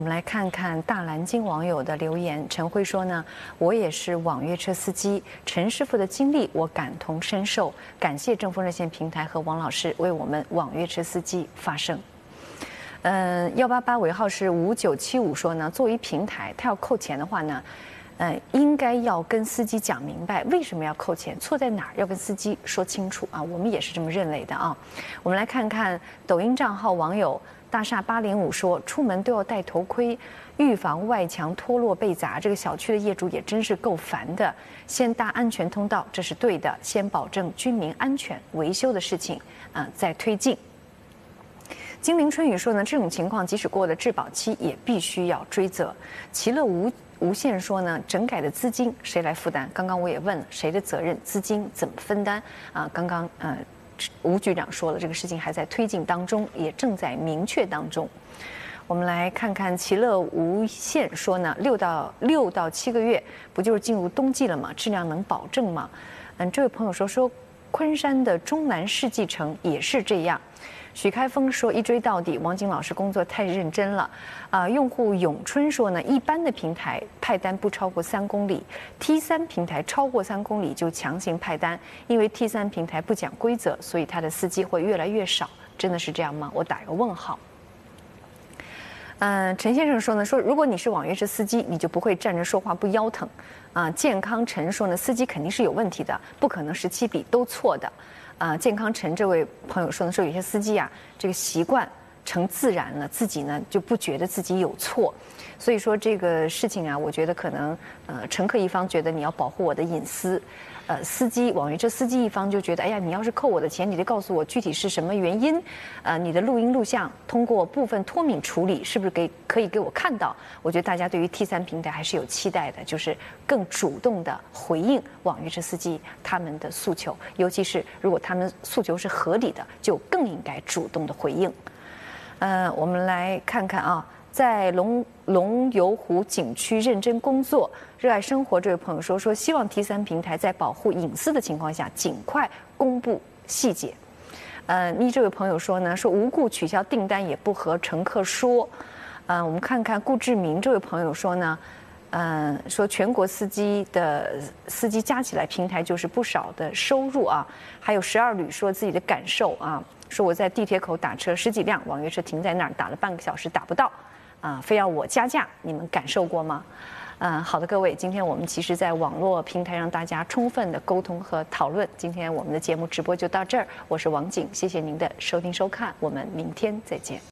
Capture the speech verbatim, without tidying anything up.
我们来看看大蓝鲸网友的留言。陈辉说呢，我也是网约车司机，陈师傅的经历我感同身受，感谢正风热线平台和王老师为我们网约车司机发声。嗯，幺八八尾号是五九七五说呢，作为平台，他要扣钱的话呢，呃，应该要跟司机讲明白为什么要扣钱，错在哪儿，要跟司机说清楚啊。我们也是这么认为的啊。我们来看看抖音账号网友大厦八零五说，出门都要戴头盔，预防外墙脱落被砸。这个小区的业主也真是够烦的，先搭安全通道，这是对的，先保证居民安全，维修的事情啊、呃、再推进。精灵春雨说呢，这种情况即使过了质保期，也必须要追责。其乐无无限说呢，整改的资金谁来负担？刚刚我也问了，谁的责任？资金怎么分担？啊，刚刚呃，吴局长说了，这个事情还在推进当中，也正在明确当中。我们来看看其乐无限说呢，六到六到七个月，不就是进入冬季了吗？质量能保证吗？嗯，这位朋友说说，昆山的中南世纪城也是这样。许开峰说：“一追到底，王景老师工作太认真了。”啊、呃，用户咏春说呢，一般的平台派单不超过三公里 ，T 三平台超过三公里就强行派单，因为 T 三平台不讲规则，所以他的司机会越来越少。真的是这样吗？我打一个问号。嗯、呃，陈先生说呢，说如果你是网约车司机，你就不会站着说话不腰疼。啊、呃，健康陈说呢，司机肯定是有问题的，不可能十七笔都错的。啊、呃，健康陈这位朋友说呢，说有些司机啊，这个习惯成自然了，自己呢就不觉得自己有错，所以说这个事情啊，我觉得可能呃，乘客一方觉得你要保护我的隐私，呃，司机网约车司机一方就觉得，哎呀，你要是扣我的钱，你得告诉我具体是什么原因，呃，你的录音录像通过部分脱敏处理，是不是给可以给我看到？我觉得大家对于 T 三平台还是有期待的，就是更主动的回应网约车司机他们的诉求，尤其是如果他们诉求是合理的，就更应该主动的回应。呃，我们来看看啊，在龙龙游湖景区认真工作、热爱生活这位朋友说说，希望 T 三平台在保护隐私的情况下，尽快公布细节。呃，你这位朋友说呢，说无故取消订单也不和乘客说。呃，我们看看顾志明这位朋友说呢，嗯、呃，说全国司机的司机加起来，平台就是不少的收入啊。还有十二旅说自己的感受啊。说我在地铁口打车，十几辆网约车停在那儿，打了半个小时打不到，啊、呃，非要我加价，你们感受过吗？嗯、呃，好的，各位，今天我们其实在网络平台让大家充分的沟通和讨论。今天我们的节目直播就到这儿，我是王景，谢谢您的收听收看，我们明天再见。